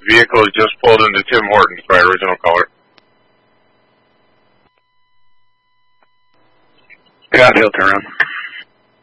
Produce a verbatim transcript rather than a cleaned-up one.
Vehicle has just pulled into Tim Hortons by original caller. Got he'll turn around.